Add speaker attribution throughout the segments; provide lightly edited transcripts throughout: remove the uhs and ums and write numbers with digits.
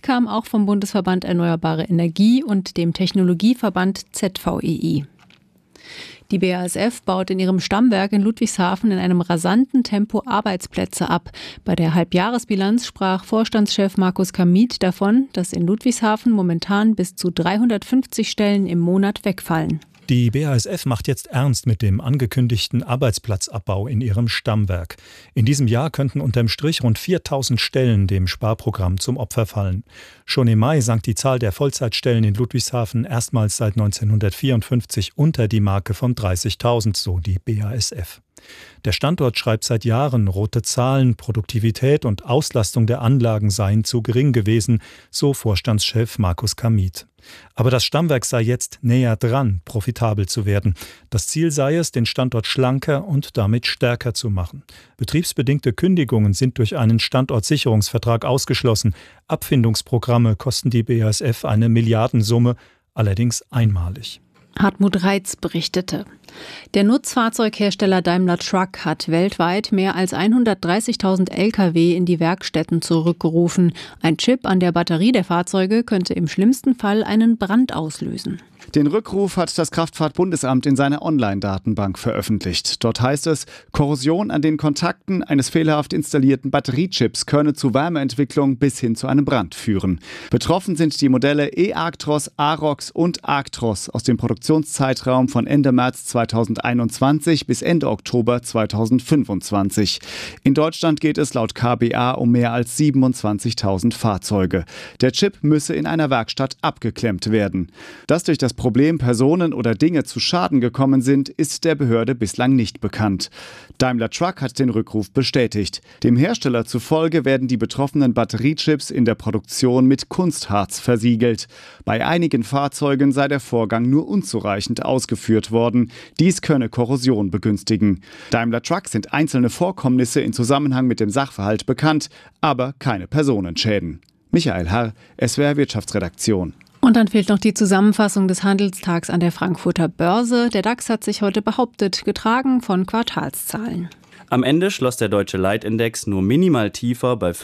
Speaker 1: kam auch vom Bundesverband Erneuerbare Energie und dem Technologieverband ZVEI. Die BASF baut in ihrem Stammwerk in Ludwigshafen in einem rasanten Tempo Arbeitsplätze ab. Bei der Halbjahresbilanz sprach Vorstandschef Markus Kamit davon, dass in Ludwigshafen momentan bis zu 350 Stellen im Monat wegfallen.
Speaker 2: Die BASF macht jetzt ernst mit dem angekündigten Arbeitsplatzabbau in ihrem Stammwerk. In diesem Jahr könnten unterm Strich rund 4.000 Stellen dem Sparprogramm zum Opfer fallen. Schon im Mai sank die Zahl der Vollzeitstellen in Ludwigshafen erstmals seit 1954 unter die Marke von 30.000, so die BASF. Der Standort schreibt seit Jahren rote Zahlen, Produktivität und Auslastung der Anlagen seien zu gering gewesen, so Vorstandschef Markus Kamit. Aber das Stammwerk sei jetzt näher dran, profitabel zu werden. Das Ziel sei es, den Standort schlanker und damit stärker zu machen. Betriebsbedingte Kündigungen sind durch einen Standortsicherungsvertrag ausgeschlossen. Abfindungsprogramme kosten die BASF eine Milliardensumme, allerdings einmalig.
Speaker 1: Hartmut Reitz berichtete. Der Nutzfahrzeughersteller Daimler Truck hat weltweit mehr als 130.000 Lkw in die Werkstätten zurückgerufen. Ein Chip an der Batterie der Fahrzeuge könnte im schlimmsten Fall einen Brand auslösen.
Speaker 3: Den Rückruf hat das Kraftfahrtbundesamt in seiner Online-Datenbank veröffentlicht. Dort heißt es, Korrosion an den Kontakten eines fehlerhaft installierten Batteriechips könne zu Wärmeentwicklung bis hin zu einem Brand führen. Betroffen sind die Modelle e-Actros, Arox und Actros aus dem Produktionszeitraum von Ende März 2021 bis Ende Oktober 2025. In Deutschland geht es laut KBA um mehr als 27.000 Fahrzeuge. Der Chip müsse in einer Werkstatt abgeklemmt werden. Dass durch das Problem Personen oder Dinge zu Schaden gekommen sind, ist der Behörde bislang nicht bekannt. Daimler Truck hat den Rückruf bestätigt. Dem Hersteller zufolge werden die betroffenen Batteriechips in der Produktion mit Kunstharz versiegelt. Bei einigen Fahrzeugen sei der Vorgang nur unzureichend ausgeführt worden. Dies könne Korrosion begünstigen. Daimler Truck sind einzelne Vorkommnisse in Zusammenhang mit dem Sachverhalt bekannt, aber keine Personenschäden. Michael Herr, SWR Wirtschaftsredaktion.
Speaker 1: Und dann fehlt noch die Zusammenfassung des Handelstags an der Frankfurter Börse. Der DAX hat sich heute behauptet, getragen von Quartalszahlen.
Speaker 4: Am Ende schloss der deutsche Leitindex nur minimal tiefer bei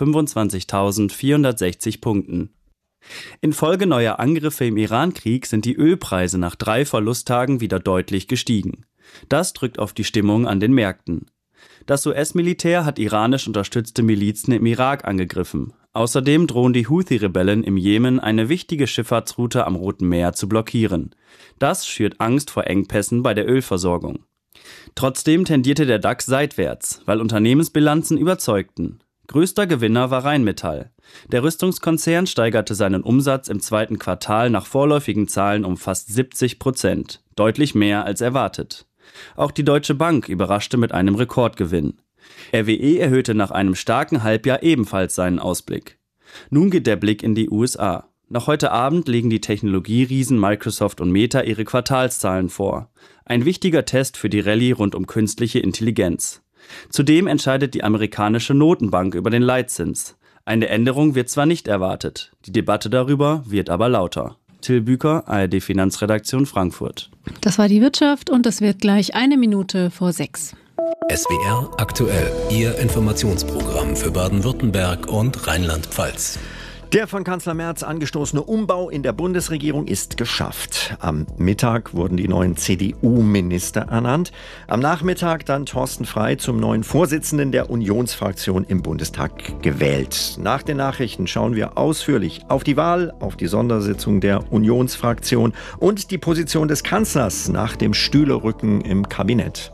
Speaker 4: 25.460 Punkten. Infolge neuer Angriffe im Iran-Krieg sind die Ölpreise nach 3 Verlusttagen wieder deutlich gestiegen. Das drückt auf die Stimmung an den Märkten. Das US-Militär hat iranisch unterstützte Milizen im Irak angegriffen. Außerdem drohen die Houthi-Rebellen im Jemen eine wichtige Schifffahrtsroute am Roten Meer zu blockieren. Das schürt Angst vor Engpässen bei der Ölversorgung. Trotzdem tendierte der DAX seitwärts, weil Unternehmensbilanzen überzeugten. Größter Gewinner war Rheinmetall. Der Rüstungskonzern steigerte seinen Umsatz im zweiten Quartal nach vorläufigen Zahlen um fast 70%, deutlich mehr als erwartet. Auch die Deutsche Bank überraschte mit einem Rekordgewinn. RWE erhöhte nach einem starken Halbjahr ebenfalls seinen Ausblick. Nun geht der Blick in die USA. Noch heute Abend legen die Technologieriesen Microsoft und Meta ihre Quartalszahlen vor. Ein wichtiger Test für die Rallye rund um künstliche Intelligenz. Zudem entscheidet die amerikanische Notenbank über den Leitzins. Eine Änderung wird zwar nicht erwartet, die Debatte darüber wird aber lauter. Till Büker, ARD Finanzredaktion Frankfurt.
Speaker 1: Das war die Wirtschaft und es wird gleich 1:01.
Speaker 5: SWR aktuell, Ihr Informationsprogramm für Baden-Württemberg und Rheinland-Pfalz.
Speaker 6: Der von Kanzler Merz angestoßene Umbau in der Bundesregierung ist geschafft. Am Mittag wurden die neuen CDU-Minister ernannt. Am Nachmittag dann Thorsten Frey zum neuen Vorsitzenden der Unionsfraktion im Bundestag gewählt. Nach den Nachrichten schauen wir ausführlich auf die Wahl, auf die Sondersitzung der Unionsfraktion und die Position des Kanzlers nach dem Stühlerücken im Kabinett.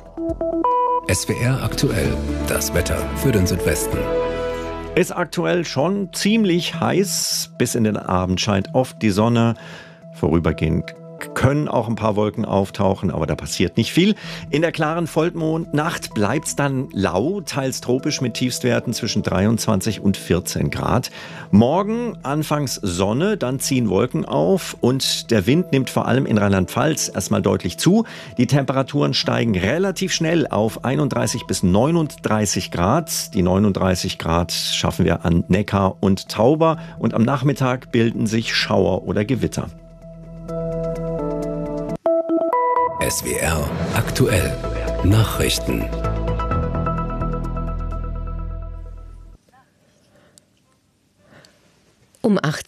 Speaker 5: SWR aktuell, das Wetter für den Südwesten.
Speaker 6: Ist aktuell schon ziemlich heiß. Bis in den Abend scheint oft die Sonne. Vorübergehend können auch ein paar Wolken auftauchen, aber da passiert nicht viel. In der klaren Vollmondnacht bleibt es dann lau, teils tropisch mit Tiefstwerten zwischen 23 und 14 Grad. Morgen anfangs Sonne, dann ziehen Wolken auf und der Wind nimmt vor allem in Rheinland-Pfalz erstmal deutlich zu. Die Temperaturen steigen relativ schnell auf 31 bis 39 Grad. Die 39 Grad schaffen wir an Neckar und Tauber und am Nachmittag bilden sich Schauer oder Gewitter.
Speaker 5: SWR aktuell. Nachrichten.
Speaker 7: Um 18